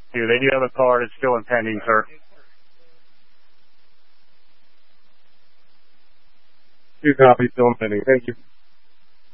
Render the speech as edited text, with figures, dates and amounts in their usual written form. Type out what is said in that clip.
They do have a card. It's still impending, sir. 2 copies, still impending. Thank you.